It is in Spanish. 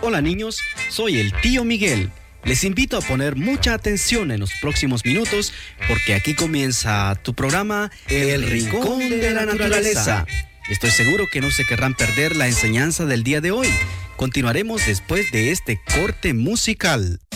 Hola niños, soy el tío Miguel. Les invito a poner mucha atención en los próximos minutos porque aquí comienza tu programa El Rincón de la Naturaleza. Estoy seguro que no se querrán perder la enseñanza del día de hoy. Continuaremos después de este corte musical.